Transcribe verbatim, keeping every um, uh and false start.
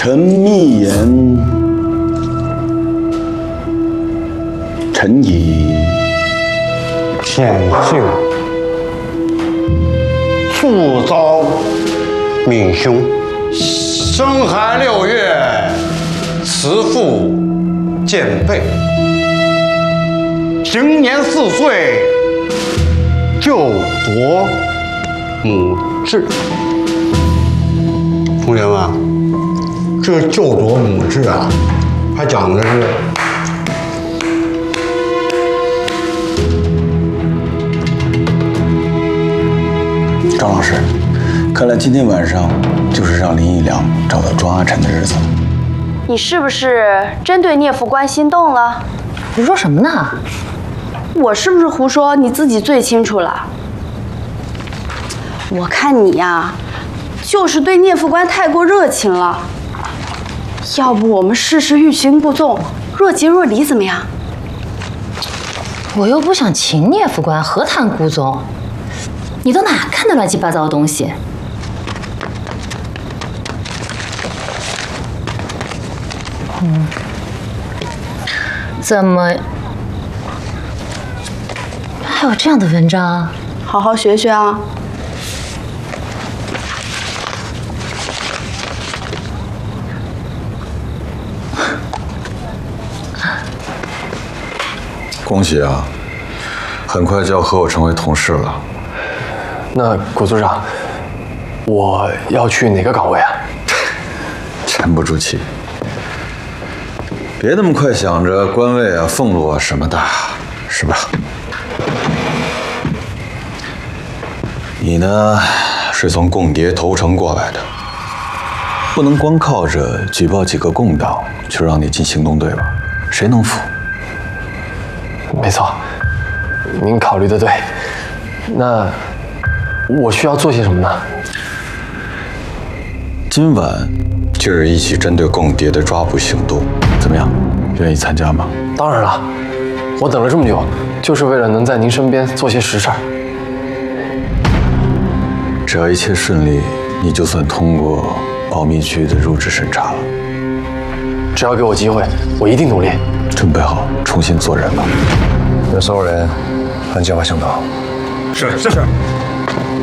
臣密言，臣以显幸，速遭闵兄。 生孩六月，慈父见背；行年四岁，就夺母志。同学们，这个就夺母志啊，它讲的是张老师，看来今天晚上就是让林义良找到庄阿晨的日子了。 你是不是真对聂副官心动了？ 你说什么呢？ 我是不是胡说？你自己最清楚了。我看你呀，就是对聂副官太过热情了。要不我们试试欲擒故纵，若即若离怎么样？ 我又不想擒聂副官，何谈故纵？你都哪看的乱七八糟的东西？嗯，怎么还有这样的文章？ 好好学学啊！ 恭喜啊，很快就要和我成为同事了。 那谷组长，我要去哪个岗位啊？ 沉不住气，别那么快想着官位啊、俸禄啊什么的，是吧？你呢，是从共谍投诚过来的，不能光靠着举报几个共党就让你进行动队吧？谁能服？ 没错，您考虑的对。那我需要做些什么呢？ 今晚就是一起针对共谍的抓捕行动，怎么样？愿意参加吗？ 当然了，我等了这么久，就是为了能在您身边做些实事儿。 只要一切顺利，你就算通过保密局的入职审查了。 只要给我机会，我一定努力。 准备好重新做人吧。 让所有人按计划行动。 是是。